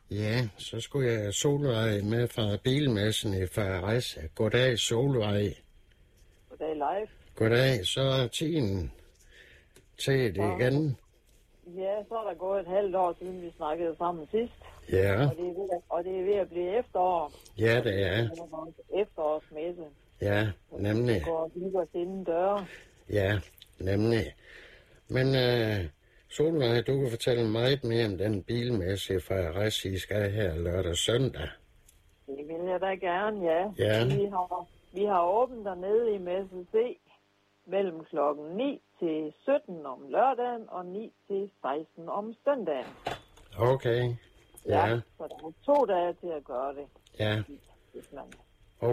Ja, så skulle jeg Solvej med fra bilmessen i Fredericia. Goddag, Solvej. Goddag, live. Goddag, så er tiden til det igen. Ja, så er der gået et halvt år, siden vi snakkede sammen sidst. Ja. Og det er ved at blive efterår. Ja, det er. Efterårsmesse. Ja, nemlig. Det går lige os inden døre. Ja, nemlig. Men Solvej, du kan fortælle meget mere om den bilmesse fra Fredericia, I skal her lørdag og søndag. Det vil jeg da gerne, ja. Ja. Vi har åbent dernede i Messe C mellem klokken 9 til 17 om lørdagen og 9 til 16 om søndagen. Okay. Ja. Så der er 2 dage til at gøre det. Ja. Hvis man Og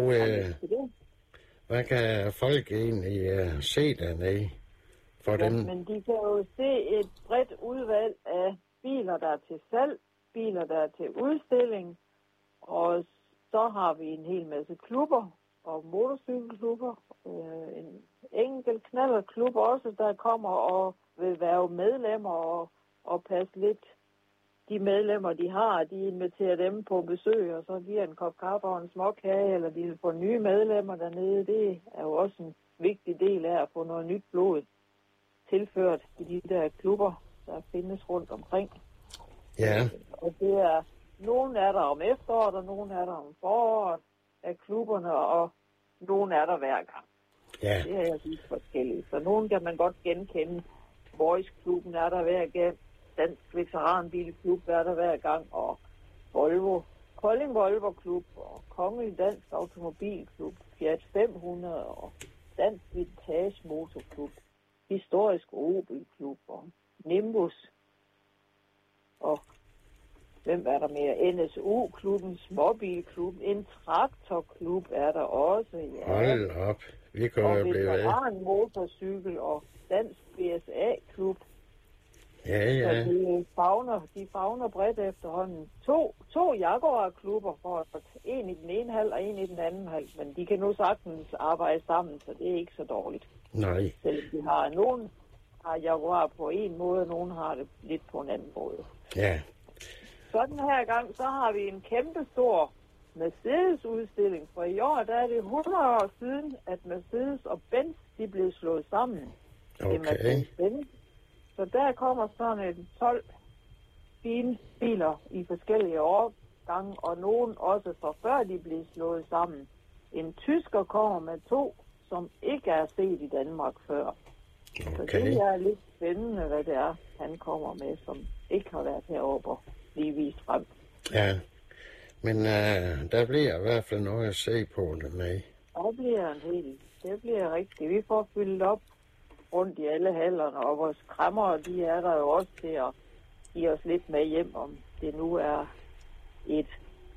hvad kan folk egentlig se dernede for dem? Men de kan jo se et bredt udvalg af biler, der er til salg, biler, der er til udstilling, og så har vi en hel masse klubber og motorcykelklubber, en enkelt knallertklub også, der kommer og vil være medlemmer og passe lidt de medlemmer, de har, de inviterer dem på besøg, og så giver en kop kaffe og en småkage, eller de vil få nye medlemmer dernede. Det er jo også en vigtig del af at få noget nyt blod tilført i de der klubber, der findes rundt omkring. Ja. Og det er, nogle er der om efteråret, og nogle er der om foråret af klubberne, og nogle er der hver gang. Ja. Det er jeg synes forskelligt. Så nogle kan man godt genkende. Boys-klubben er der hver gang. Dansk Veteranbilklub er der hver gang, og Volvo, Kolding Volvo Klub, og Kongelig Dansk Automobilklub, Fiat 500, og Dansk Vintage Motorklub, Historisk Opel-klub, og Nimbus, og hvem er der mere? NSU-klubben, Småbilklub, en traktorklub er der også, ja. Hold op, vi kan jo blive ved. Og en motorcykel, og Dansk BSA-klub. Ja. Så de favner bredt efterhånden. To Jaguar-klubber, for en i den ene halv og en i den anden halv, men de kan nu sagtens arbejde sammen, så det er ikke så dårligt. Nej. Selvom de har, nogen har Jaguar på en måde, og nogen har det lidt på en anden måde. Ja. Så den her gang, så har vi en kæmpestor Mercedes-udstilling, for i år, der er det 100 år siden, at Mercedes og Benz, de blev slået sammen. Okay. Så der kommer sådan en 12 fine biler i forskellige årgange, og nogen også fra før de blev slået sammen. En tysker kommer med 2, som ikke er set i Danmark før. Okay. Så det er lidt spændende, hvad det er, han kommer med, som ikke har været heroppe og lige vist frem. Ja, men der bliver i hvert fald noget at se på dernede. Det bliver rigtigt. Vi får fyldt op rundt i alle hallerne, og vores kræmmere, de er der jo også til at give os lidt med hjem, om det nu er et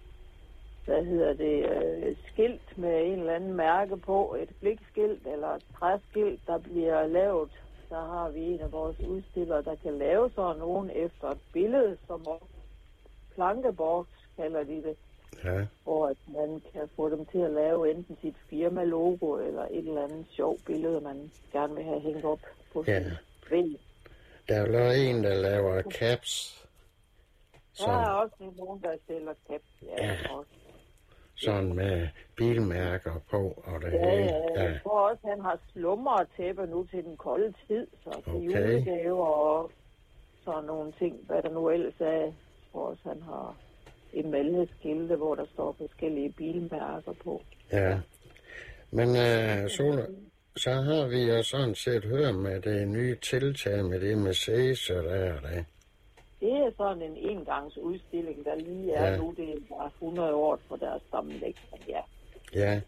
skilt med en eller anden mærke på, et blikskilt eller et træskilt, der bliver lavet. Der har vi en af vores udstillere, der kan lave sådan nogen efter et billede, som plankeboks kalder de det. Ja. Hvor at man kan få dem til at lave enten sit firma-logo eller et eller andet sjovt billede, man gerne vil have hængt op på sin væg. Der er jo en, der laver caps. Der er også nogen, der sælger caps. Ja. Sådan med bilmærker på og det hele. Ja. Jeg tror også, han har slummer og tæpper nu til den kolde tid, så til julegaver og sådan nogle ting, hvad der nu ellers er. Jeg tror også, han har emaljeskilte, hvor der står forskellige bilmærker på. Ja, men så har vi jo sådan set hørt med det nye tiltag med det Mercedes og der. Det er sådan en engangsudstilling, der lige er nu. Det er 100 år for deres sammenlæg. Ja.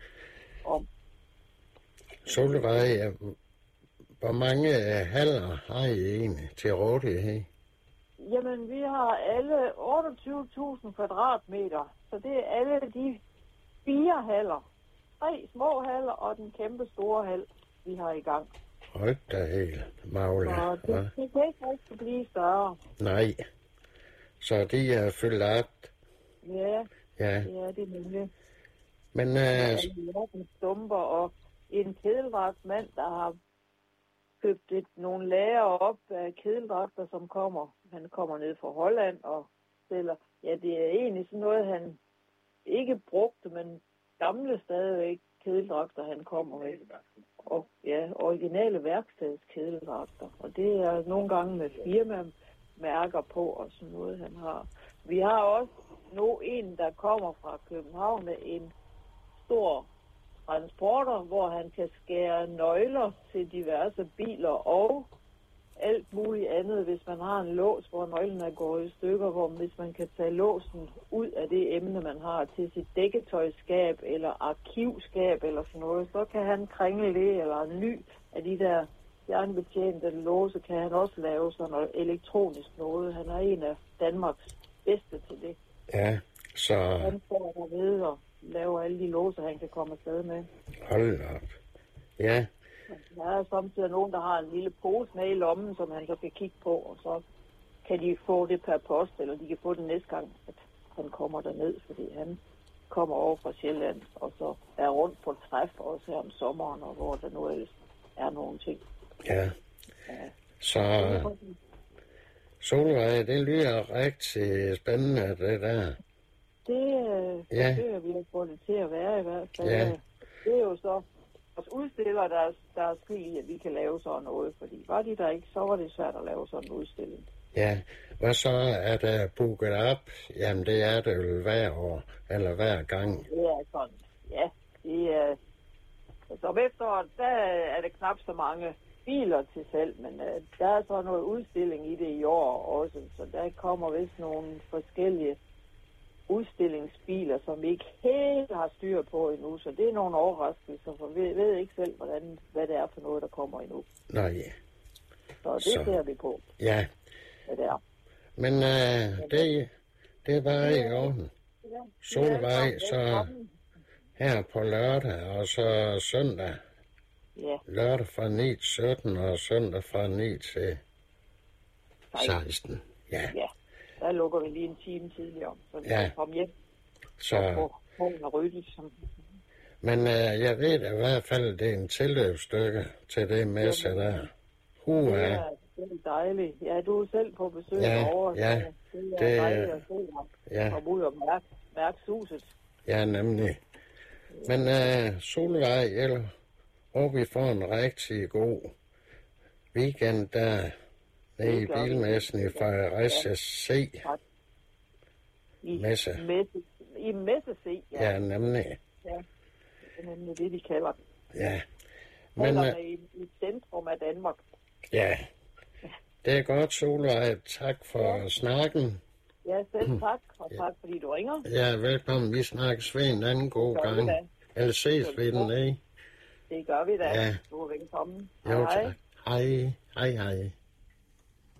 Solvej, hvor mange haller har I egentlig til rådighed? Jamen, vi har alle 28.000 kvadratmeter, så det er alle de 4 haller. 3 små haller og den kæmpe store hal, vi har i gang. Hold da helt, Magle. Og det kan ikke rigtig blive større. Nej, så de er fyldt op. Ja, det er nemlig. Men stumper og en kedeldragtsmand, der har købt nogle lager op af kedeldragter, som kommer. Han kommer ned fra Holland og udstiller, ja, det er egentlig sådan noget, han ikke brugte, men gamle stadigvæk kedeldragter, han kommer med. Og ja, originale værkstedskedeldragter. Og det er nogle gange med firmamærker på og sådan noget, han har. Vi har også en, der kommer fra København med en stor transporter, hvor han kan skære nøgler til diverse biler og alt muligt andet, hvis man har en lås, hvor nøglen er gået i stykker, hvor hvis man kan tage låsen ud af det emne, man har til sit dækketøjskab eller arkivskab eller sådan noget, så kan han kringle det, eller en ny af de der fjernbetjente låse, kan han også lave sådan noget elektronisk noget. Han er en af Danmarks bedste til det. Ja, så... Han får dernede og laver alle de låser, han kan komme afsted med. Hold op. Ja. Der er samtidig nogen, der har en lille pose med i lommen, som han så kan kigge på, og så kan de få det per post, eller de kan få det næste gang, at han kommer derned, fordi han kommer over fra Sjælland, og så er rundt på træf også her om sommeren, og hvor der nu ellers er nogle ting. Ja. Så Solvej, det lyder rigtig spændende, det der. Det forsøger vi at få det til at være i hvert fald. Ja. Det er jo så vores udstillere, der er skyld i, at vi kan lave sådan noget, fordi var de der ikke, så var det svært at lave sådan en udstilling. Ja, hvad så er der booket op? Jamen, det er det jo hver år, eller hver gang. Det er sådan, ja. Det er, altså om efteråret, der er det knap så mange biler til salg, men der er så noget udstilling i det i år også, så der kommer vist nogle forskellige udstillingsbiler, som vi ikke helt har styr på endnu, så det er nogle overraskelser, for vi ved ikke selv, hvad det er for noget, der kommer endnu. Nå ja. Så det ser vi på. Ja. Hvad det er. Men det er bare i orden. Solvej, så her på lørdag, og så søndag. Ja. Lørdag fra 9 til 17, og søndag fra 9 til 16. Ja. Ja. Der lukker vi lige en time tidligere, så vi kan komme hjem. Så... Og ryddet, Men jeg ved i hvert fald, det er en tilløbsstykke til det messe der. Det er dejligt. Ja, du er selv på besøg derovre. Ja, det er dejligt at se dig. Komme ud og mærke suset. Ja, nemlig. Men Solvej, jeg håber, vi får en rigtig god weekend der nede i bilmessen i Fredericia C. Messe. I Messe C, ja. Ja, nemlig. Ja, det er nemlig det, de kalder det. Ja. Men i centrum af Danmark. Ja, det er godt, Solvej. Tak for snakken. Ja, selv tak, og tak fordi du ringer. Ja, velkommen. Vi snakkes ved en anden god gang. Eller ses ved den, ikke? Det gør vi da. Ja. Du er velkommen. Jo, tak. Hej. Hej, hej.